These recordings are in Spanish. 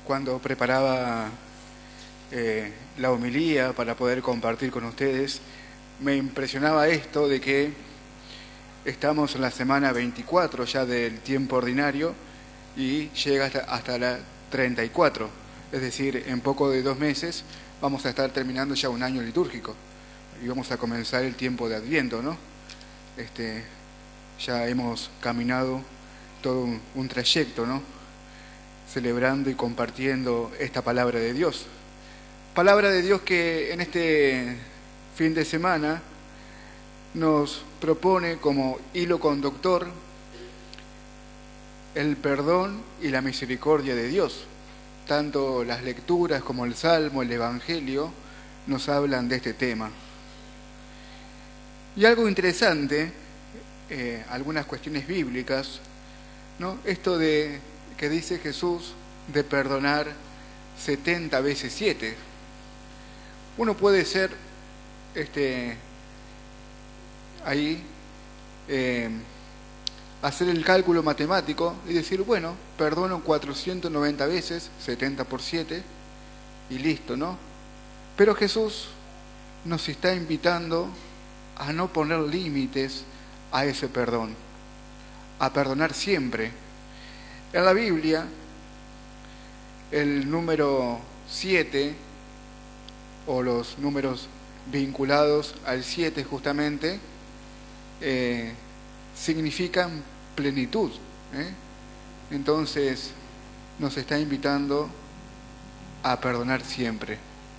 Cuando preparaba la homilía para poder compartir con ustedes, me impresionaba esto de que estamos en la semana 24 ya del tiempo ordinario y llega hasta la 34. Es decir, en poco de 2 meses vamos a estar terminando ya un año litúrgico y vamos a comenzar el tiempo de Adviento, ¿no? Ya hemos caminado todo un trayecto, ¿no? Celebrando y compartiendo esta palabra de Dios. Palabra de Dios que en este fin de semana nos propone como hilo conductor el perdón y la misericordia de Dios. Tanto las lecturas como el Salmo, el Evangelio, nos hablan de este tema. Y algo interesante, algunas cuestiones bíblicas, ¿no? Esto de que dice Jesús de perdonar 70 veces 7. Uno puede ser ahí hacer el cálculo matemático y decir, bueno, perdono 490 veces, 70 por 7, y listo, ¿no? Pero Jesús nos está invitando a no poner límites a ese perdón, a perdonar siempre. En la Biblia, el número 7, o los números vinculados al 7 justamente, significan plenitud. Entonces nos está invitando a perdonar siempre.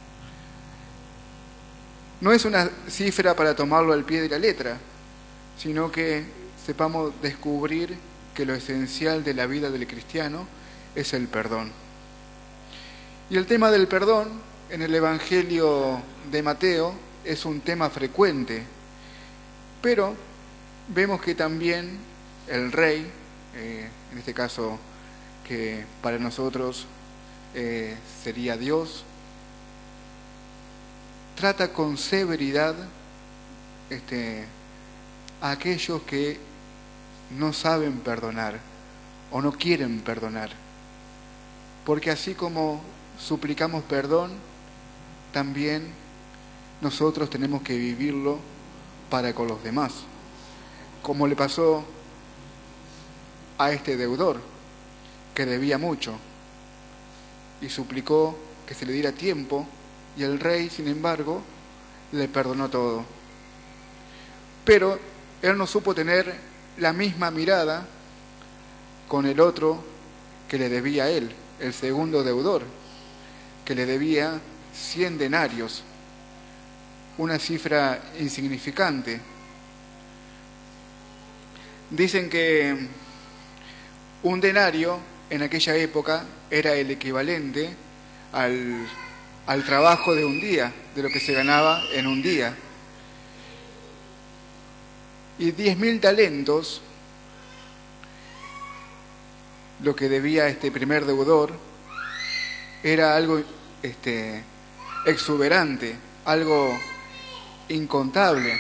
No es una cifra para tomarlo al pie de la letra, sino que sepamos descubrir que lo esencial de la vida del cristiano es el perdón. Y el tema del perdón en el Evangelio de Mateo es un tema frecuente, pero vemos que también el rey, en este caso que para nosotros sería Dios, trata con severidad a aquellos que no saben perdonar o no quieren perdonar. Porque así como suplicamos perdón, también nosotros tenemos que vivirlo para con los demás. Como le pasó a este deudor que debía mucho y suplicó que se le diera tiempo, y el rey, sin embargo, le perdonó todo. Pero él no supo tener la misma mirada con el otro que le debía a él, el segundo deudor, que le debía 100 denarios, una cifra insignificante. Dicen que un denario en aquella época era el equivalente al trabajo de un día, de lo que se ganaba en un día. Y 10.000 talentos, lo que debía este primer deudor, era algo exuberante, algo incontable.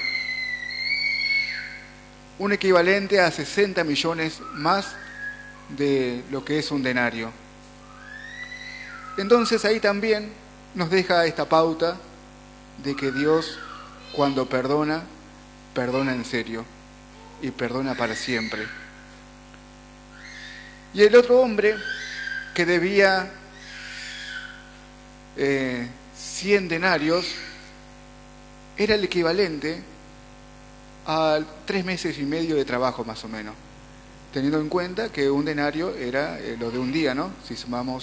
Un equivalente a 60 millones más de lo que es un denario. Entonces ahí también nos deja esta pauta de que Dios, cuando perdona, perdona en serio y perdona para siempre. Y el otro hombre que debía 100 denarios era el equivalente a 3 meses y medio de trabajo más o menos, teniendo en cuenta que un denario era lo de un día, ¿no? Si sumamos